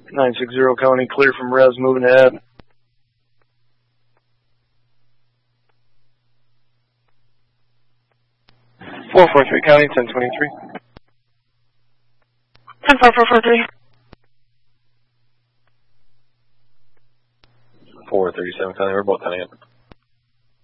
960 County, clear from res, moving ahead. 443 County, 1023. 10-4-4-4-3. 437 County, we're both on it.